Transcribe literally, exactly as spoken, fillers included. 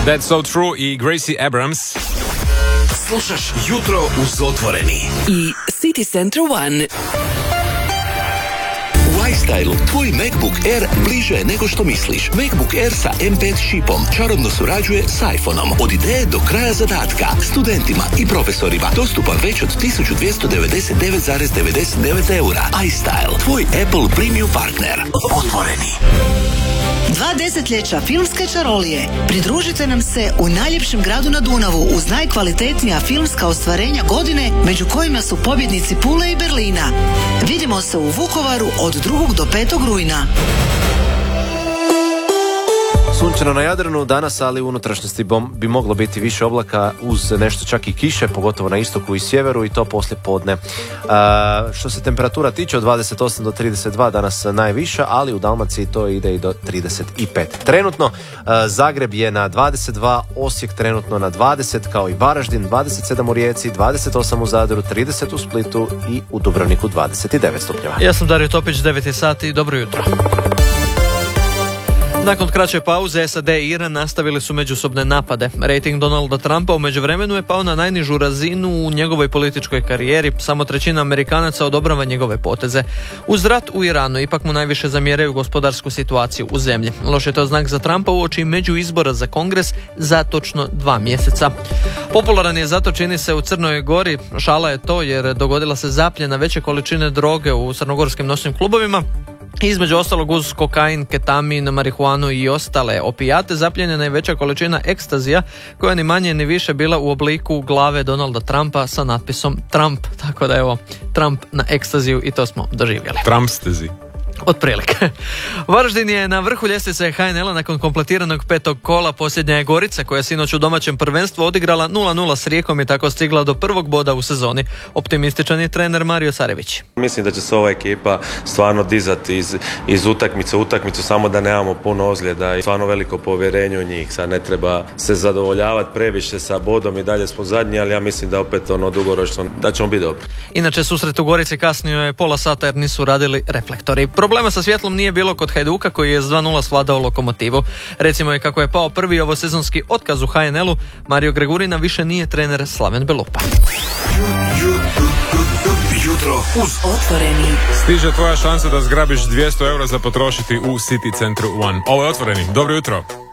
That's So True i Gracie Abrams. Slušaš Jutro uz Otvoreni i City Center One. U iStylu tvoj MacBook Air bliže je nego što misliš. MacBook Air sa em pet čipom čarobno surađuje s iPhoneom. Od ideje do kraja zadatka. Studentima i profesorima dostupan već od tisuću dvjesto devedeset devet zarez devedeset devet eura. iStyle, tvoj Apple premium partner. Otvoreni. Dva desetljeća filmske čarolije. Pridružite nam se u najljepšem gradu na Dunavu uz najkvalitetnija filmska ostvarenja godine, među kojima su pobjednici Pule i Berlina. Vidimo se u Vukovaru od drugog do petog rujna. Sunčano na Jadranu danas, ali u unutrašnjosti bi moglo biti više oblaka uz nešto čak i kiše, pogotovo na istoku i sjeveru, i to poslije podne. E, što se temperatura tiče, od dvadeset osam do trideset dva danas najviša, ali u Dalmaciji to ide i do trideset pet. Trenutno e, Zagreb je na dvadeset dva, Osijek trenutno na dvadeset, kao i Varaždin, dvadeset sedam u Rijeci, dvadeset osam u Zadru, trideset u Splitu i u Dubrovniku dvadeset devet stupnjeva. Ja sam Dario Topić, devet je sati, dobro jutro. Nakon kraće pauze, S A D i Iran nastavili su međusobne napade. Rating Donalda Trumpa u međuvremenu je pao na najnižu razinu u njegovoj političkoj karijeri. Samo trećina Amerikanaca odobrava njegove poteze. Uz rat u Iranu ipak mu najviše zamjeraju gospodarsku situaciju u zemlji. Loš je to znak za Trumpa uoči među izbora za Kongres za točno dva mjeseca. Popularan je zato, čini se, u Crnoj Gori. Šala je to jer dogodila se zapljena veće količine droge u crnogorskim noćnim klubovima. Između ostalog uz kokain, ketamin, marihuanu i ostale opijate zapljenjena je veća količina ekstazija koja ni manje ni više bila u obliku glave Donalda Trumpa sa natpisom Trump. Tako da evo, Trump na ekstaziju i to smo doživjeli. Trumpstezi. Otprilike. Varaždin je na vrhu ljestvice H N L-a nakon kompletiranog petog kola. Posljednja je Gorica koja je sinoć u domaćem prvenstvu odigrala nula nula s Rijekom i tako stigla do prvog boda u sezoni. Optimističan je trener Mario Sarević. Mislim da će se ova ekipa stvarno dizati iz, iz utakmice u utakmicu, samo da nemamo puno ozljeda i stvarno veliko povjerenje u njih. Sad ne treba se zadovoljavati previše sa bodom, i dalje smo zadnji, ali ja mislim da opet ono dugoročno da ćemo biti dobri. Inače, susret u Gorici kasnio je pola sata jer nisu radili reflektori. Problema sa svjetlom nije bilo kod Hajduka koji je s dva nula svladao Lokomotivu. Recimo je kako je pao prvi ovosezonski otkaz u H N L-u, Mario Gregurina više nije trener Slaven Belupa. Jutro uz Otvoreni. Stiže tvoja šansa da zgrabiš dvjesto eura za potrošiti u City Centru One. Ovo je Otvoreni. Dobro jutro.